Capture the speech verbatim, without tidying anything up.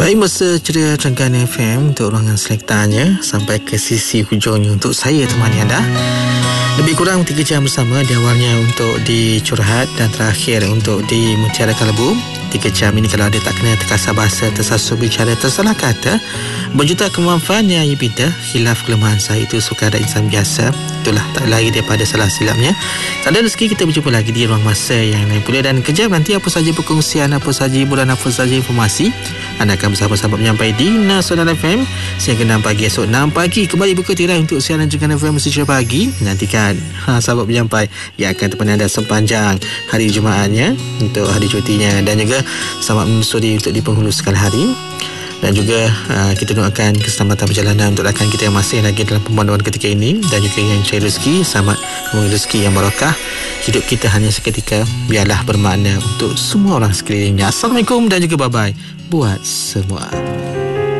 Baik, masa ceria Cangkana F M untuk ruangan selektarnya sampai ke sisi hujungnya untuk saya temani anda. Lebih kurang tiga jam bersama, di awalnya untuk di Curhat dan terakhir untuk di Mutiara Kalebu. Tiga jam ini kalau ada tak kena terkasar bahasa, tersasul bicara, tersalah kata, berjuta kemanfaatan yang ia pinta, khilaf kelemahan saya itu suka ada insan biasa. Itulah tak lari daripada salah silapnya. Tak ada rezeki, kita berjumpa lagi di ruang masa yang lain pula. Dan kejap nanti apa saja perkongsian, apa saja hiburan, apa saja informasi, anda akan bersama-sama menyampai di Nasional F M sehingga enam pagi esok. Enam pagi kembali buka tirai untuk siaran Cangkana F M Mesti Pagi. Nantikan ha, sahabat penyampai yang akan temani anda sepanjang hari Jumaatnya untuk hari cutinya, dan juga selamat menyusuri untuk di penghulu sekali hari. Dan juga uh, kita doakan keselamatan perjalanan untuk rakan kita yang masih lagi dalam pemanduan ketika ini, dan juga yang cari rezeki, selamat mengambil rezeki yang barakah. Hidup kita hanya seketika, biarlah bermakna untuk semua orang sekelilingnya. Assalamualaikum dan juga bye-bye buat semua.